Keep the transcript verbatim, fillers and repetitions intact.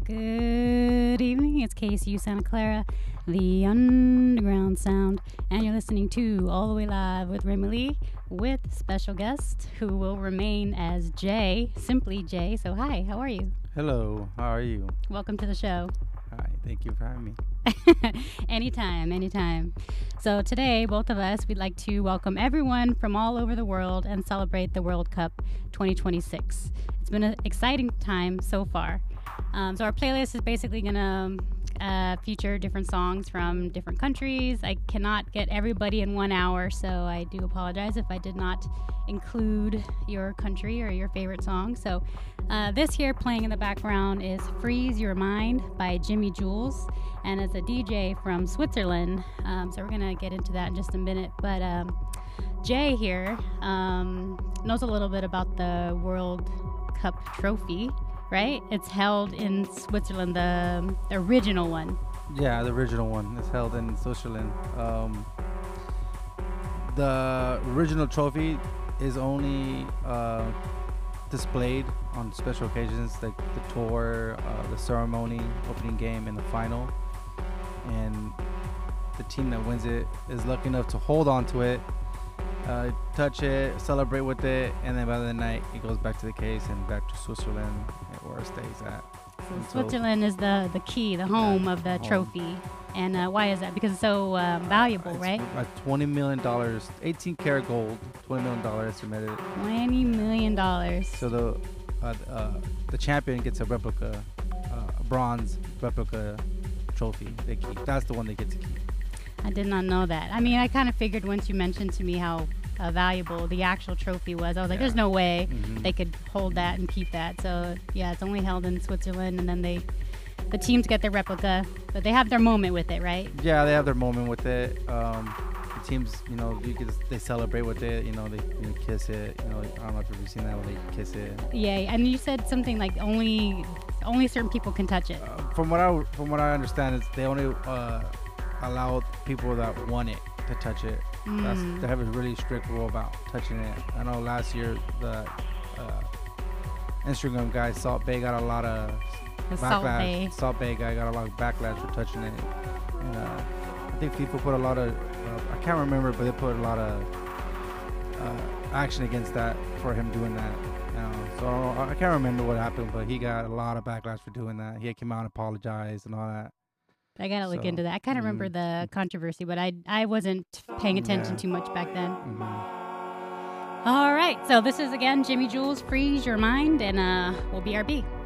Good evening. It's K C U Santa Clara, the underground sound, and you're listening to All the Way Live with Remy Lee with special guest who will remain as Jay, simply Jay. So hi, how are you? Hello, how are you? Welcome to the show. Hi, thank you for having me. anytime, anytime. So today, both of us, we'd like to welcome everyone from all over the world and celebrate the World Cup twenty twenty-six. It's been an exciting time so far. Um, so our playlist is basically going to uh, feature different songs from different countries. I cannot get everybody in one hour, so I do apologize if I did not include your country or your favorite song. So uh, this here playing in the background is Freeze Your Mind by Jimmy Jules, and it's a D J from Switzerland. Um, so we're going to get into that in just a minute. But um, Jay here um, knows a little bit about the World Cup trophy, right? It's held in Switzerland, the, the original one. Yeah, the original one is held in Switzerland. Um, the original trophy is only uh, displayed on special occasions, like the tour, uh, the ceremony, opening game, and the final. And the team that wins it is lucky enough to hold on to it, uh, touch it, celebrate with it, and then by the night it goes back to the case and back to Switzerland where it stays at. So Switzerland so, is the, the key, the home yeah, of the home. trophy. And uh, why is that? Because it's so uh, valuable, it's right? Like twenty million dollars, eighteen karat gold, twenty million dollars estimated. twenty million dollars. So the uh, uh, the champion gets a replica, uh, a bronze replica trophy they keep. That's the one they get to keep. I did not know that. I mean, I kind of figured once you mentioned to me how uh, valuable the actual trophy was, I was like, yeah. there's no way mm-hmm. they could hold that and keep that. So, yeah, it's only held in Switzerland, and then they, the teams get their replica, but they have their moment with it, right? Yeah, they have their moment with it. Um, the teams, you know, you could, they celebrate with it. You know, they you kiss it. You know, I don't know if you've seen that when they kiss it. Yeah, and you said something like only only certain people can touch it. Uh, from what I from what I understand is they only uh, allow people that want it to touch it. Mm. That's, they have a really strict rule about touching it. I know last year the uh, Instagram guy Salt Bay got a lot of the backlash. Salt Bay. Salt Bay guy got a lot of backlash for touching it. And uh, I think people put a lot of uh, I can't remember, but they put a lot of uh, action against that for him doing that. You know, so I can't remember what happened, but he got a lot of backlash for doing that. He came out and apologized and all that. I gotta look so, into that. I kind of mm, remember the controversy, but I I wasn't paying attention yeah. too much back then. Mm-hmm. All right, so this is again Jimmy Jules, Freeze Your Mind, and uh, we'll B R B.